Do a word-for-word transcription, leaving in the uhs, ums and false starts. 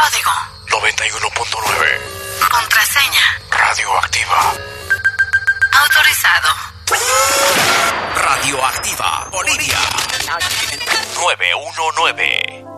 Código. noventa y uno punto nueve. Contraseña. Radioactiva. Autorizado. Radioactiva, Bolivia. nueve uno nueve.